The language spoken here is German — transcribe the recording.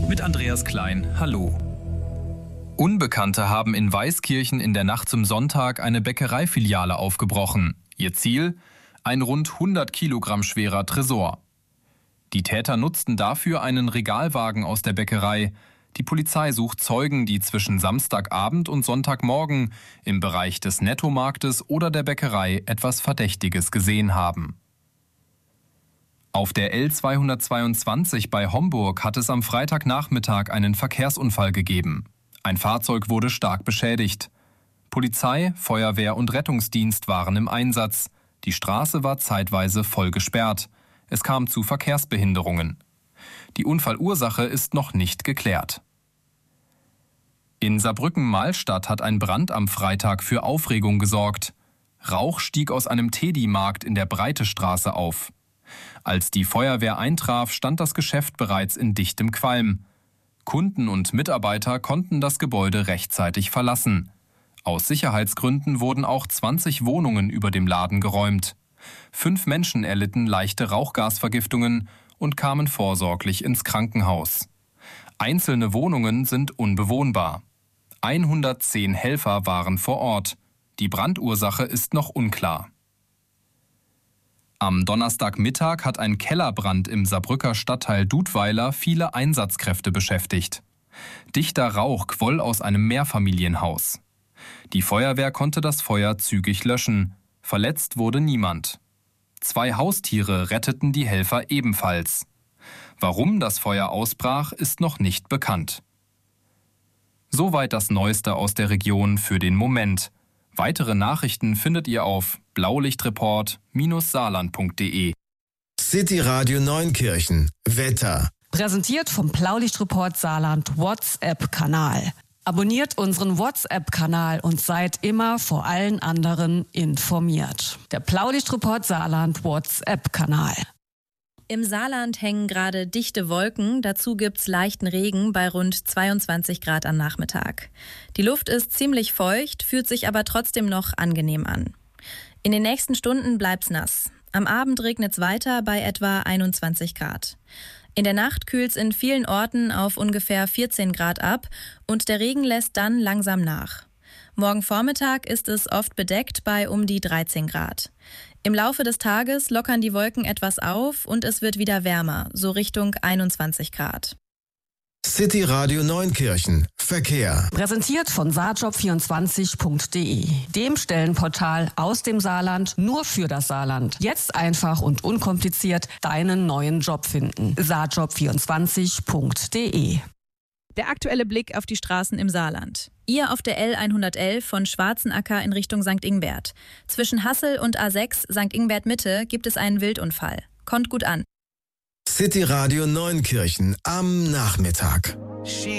mit Andreas Klein. Hallo. Unbekannte haben in Weißkirchen in der Nacht zum Sonntag eine Bäckereifiliale aufgebrochen. Ihr Ziel? Ein rund 100 Kilogramm schwerer Tresor. Die Täter nutzten dafür einen Regalwagen aus der Bäckerei. Die Polizei sucht Zeugen, die zwischen Samstagabend und Sonntagmorgen im Bereich des Nettomarktes oder der Bäckerei etwas Verdächtiges gesehen haben. Auf der L222 bei Homburg hat es am Freitagnachmittag einen Verkehrsunfall gegeben. Ein Fahrzeug wurde stark beschädigt. Polizei, Feuerwehr und Rettungsdienst waren im Einsatz. Die Straße war zeitweise voll gesperrt. Es kam zu Verkehrsbehinderungen. Die Unfallursache ist noch nicht geklärt. In Saarbrücken-Malstadt hat ein Brand am Freitag für Aufregung gesorgt. Rauch stieg aus einem Teddy-Markt in der Breitestraße auf. Als die Feuerwehr eintraf, stand das Geschäft bereits in dichtem Qualm. Kunden und Mitarbeiter konnten das Gebäude rechtzeitig verlassen. Aus Sicherheitsgründen wurden auch 20 Wohnungen über dem Laden geräumt. 5 Menschen erlitten leichte Rauchgasvergiftungen und kamen vorsorglich ins Krankenhaus. Einzelne Wohnungen sind unbewohnbar. 110 Helfer waren vor Ort. Die Brandursache ist noch unklar. Am Donnerstagmittag hat ein Kellerbrand im Saarbrücker Stadtteil Dudweiler viele Einsatzkräfte beschäftigt. Dichter Rauch quoll aus einem Mehrfamilienhaus. Die Feuerwehr konnte das Feuer zügig löschen. Verletzt wurde niemand. 2 Haustiere retteten die Helfer ebenfalls. Warum das Feuer ausbrach, ist noch nicht bekannt. Soweit das Neueste aus der Region für den Moment. Weitere Nachrichten findet ihr auf blaulichtreport-saarland.de. City Radio Neunkirchen. Wetter. Präsentiert vom Blaulichtreport Saarland WhatsApp-Kanal. Abonniert unseren WhatsApp-Kanal und seid immer vor allen anderen informiert. Der Blaulichtreport Saarland WhatsApp-Kanal. Im Saarland hängen gerade dichte Wolken, dazu gibt's leichten Regen bei rund 22 Grad am Nachmittag. Die Luft ist ziemlich feucht, fühlt sich aber trotzdem noch angenehm an. In den nächsten Stunden bleibt's nass. Am Abend regnet's weiter bei etwa 21 Grad. In der Nacht kühlt's in vielen Orten auf ungefähr 14 Grad ab und der Regen lässt dann langsam nach. Morgen Vormittag ist es oft bedeckt bei um die 13 Grad. Im Laufe des Tages lockern die Wolken etwas auf und es wird wieder wärmer, so Richtung 21 Grad. City Radio Neunkirchen. Verkehr. Präsentiert von saarjob24.de, dem Stellenportal aus dem Saarland nur für das Saarland. Jetzt einfach und unkompliziert deinen neuen Job finden. saarjob24.de. Der aktuelle Blick auf die Straßen im Saarland. Ihr auf der L111 von Schwarzenacker in Richtung St. Ingbert. Zwischen Hassel und A6 St. Ingbert Mitte gibt es einen Wildunfall. Kommt gut an. City Radio Neunkirchen am Nachmittag.